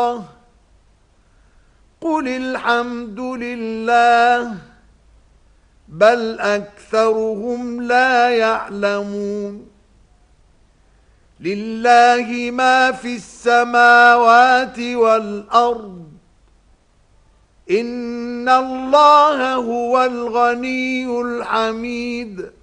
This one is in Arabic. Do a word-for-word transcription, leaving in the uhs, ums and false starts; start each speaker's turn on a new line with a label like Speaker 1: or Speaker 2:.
Speaker 1: قل الحمد لله بل أكثرهم لا يعلمون. لله ما في السماوات والأرض إن الله هو الغني الحميد.